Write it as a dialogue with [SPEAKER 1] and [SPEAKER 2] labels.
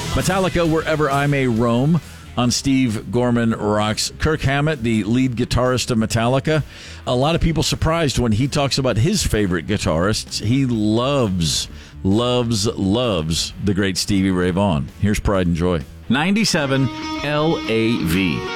[SPEAKER 1] Metallica, Wherever I May Roam, on Steve Gorman Rocks. Kirk Hammett, the lead guitarist of Metallica. A lot of people surprised when he talks about his favorite guitarists. He loves the great Stevie Ray Vaughan. Here's Pride and Joy. 97 LAV.